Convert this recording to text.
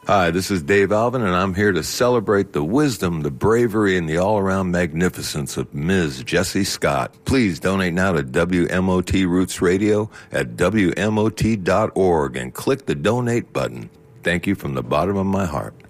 Hi, this is Dave Alvin, and I'm here to celebrate the wisdom, the bravery, and the all-around magnificence of Ms. Jessie Scott. Please donate now to WMOT Roots Radio at WMOT.org and click the donate button. Thank you from the bottom of my heart.